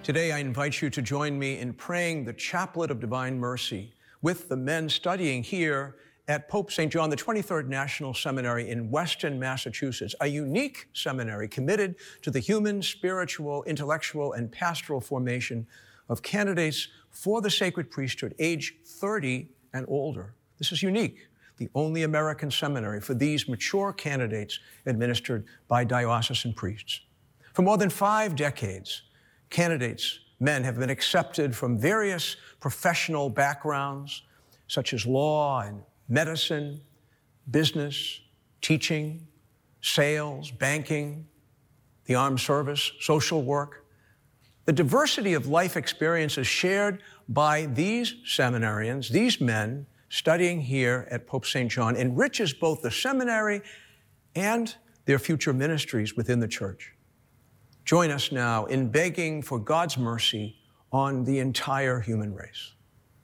Today, I invite you to join me in praying the Chaplet of Divine Mercy with the men studying here at Pope St. John, the 23rd National Seminary in Weston, Massachusetts, a unique seminary committed to the human, spiritual, intellectual, and pastoral formation of candidates for the sacred priesthood, age 30 and older. This is unique, the only American seminary for these mature candidates administered by diocesan priests. For more than 5 decades, candidates, men, have been accepted from various professional backgrounds, such as law and medicine, business, teaching, sales, banking, the armed service, social work. The diversity of life experiences shared by these seminarians, these men studying here at Pope St. John, enriches both the seminary and their future ministries within the Church. Join us now in begging for God's mercy on the entire human race.